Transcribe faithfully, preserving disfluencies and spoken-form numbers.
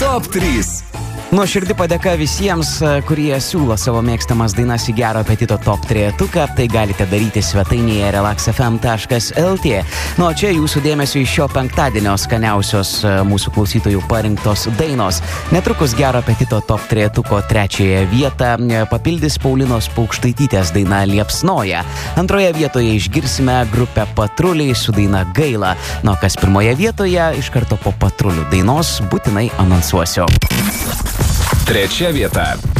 Top trys. Nuoširdi padėka visiems, kurie siūlo savo mėgstamas dainas į Gero apetito top trejetuką. Tai galite daryti svetainėje relax f m taškas l t. Nu, o čia jūsų dėmesio iš šio penktadienio skaniausios mūsų klausytojų parinktos dainos. Netrukus Gero apetito top trejetuko trečiąją vietą papildys Paulinos Paukštaitytės daina Liepsnoja. Antroje vietoje išgirsime grupę Patruliai su daina Gaila. Nu, kas pirmoje vietoje, iš karto po Patrulių dainos būtinai anonsuosiu. Trečia vieta.